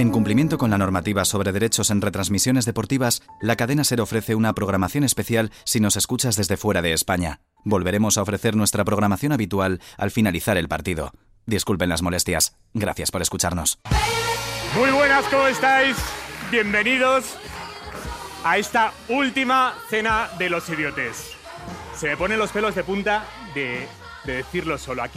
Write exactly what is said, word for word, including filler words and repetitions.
En cumplimiento con la normativa sobre derechos en retransmisiones deportivas, la cadena SER ofrece una programación especial si nos escuchas desde fuera de España. Volveremos a ofrecer nuestra programación habitual al finalizar el partido. Disculpen las molestias. Gracias por escucharnos. Muy buenas, ¿cómo estáis? Bienvenidos a esta última cena de los idiotes. Se me ponen los pelos de punta de, de decirlo solo. Aquí